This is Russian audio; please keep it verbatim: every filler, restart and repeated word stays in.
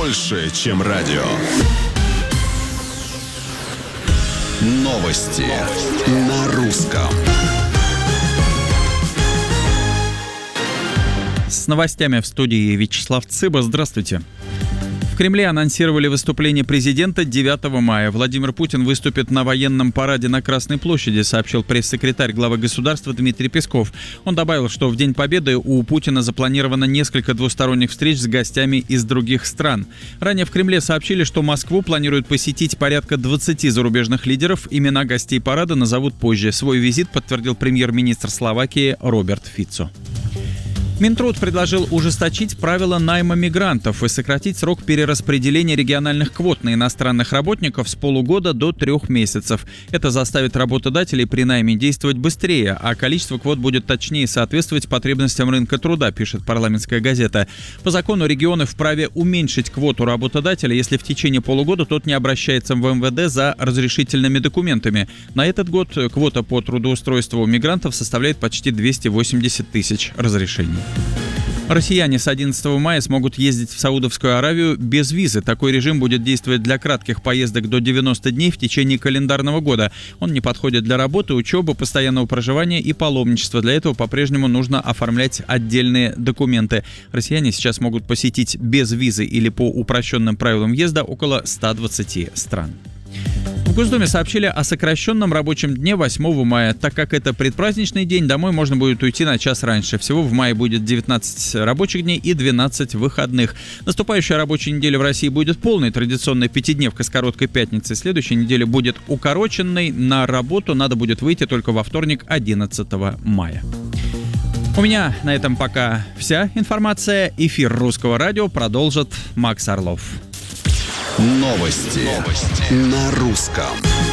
больше, чем радио. Новости на русском. С новостями в студии Вячеслав Цыба. Здравствуйте. В Кремле анонсировали выступление президента девятого мая. Владимир Путин выступит на военном параде на Красной площади, сообщил пресс-секретарь главы государства Дмитрий Песков. Он добавил, что в День Победы у Путина запланировано несколько двусторонних встреч с гостями из других стран. Ранее в Кремле сообщили, что Москву планируют посетить порядка двадцати зарубежных лидеров. Имена гостей парада назовут позже. Свой визит подтвердил премьер-министр Словакии Роберт Фицо. Минтруд предложил ужесточить правила найма мигрантов и сократить срок перераспределения региональных квот на иностранных работников с полугода до трех месяцев. Это заставит работодателей при найме действовать быстрее, а количество квот будет точнее соответствовать потребностям рынка труда, пишет парламентская газета. По закону регионы вправе уменьшить квоту работодателя, если в течение полугода тот не обращается в эм вэ дэ за разрешительными документами. На этот год квота по трудоустройству мигрантов составляет почти двести восемьдесят тысяч разрешений. Россияне с одиннадцатого мая смогут ездить в Саудовскую Аравию без визы. Такой режим будет действовать для кратких поездок до девяноста дней в течение календарного года. Он не подходит для работы, учебы, постоянного проживания и паломничества. Для этого по-прежнему нужно оформлять отдельные документы. Россияне сейчас могут посетить без визы или по упрощенным правилам въезда около ста двадцати стран. В Госдуме сообщили о сокращенном рабочем дне восьмого мая. Так как это предпраздничный день, домой можно будет уйти на час раньше. Всего в мае будет девятнадцать рабочих дней и двенадцать выходных. Наступающая рабочая неделя в России будет полной, традиционная пятидневка с короткой пятницей. Следующая неделя будет укороченной. На работу надо будет выйти только во вторник, одиннадцатого мая. У меня на этом пока вся информация. Эфир Русского радио продолжит Макс Орлов. Новости, Новости на русском.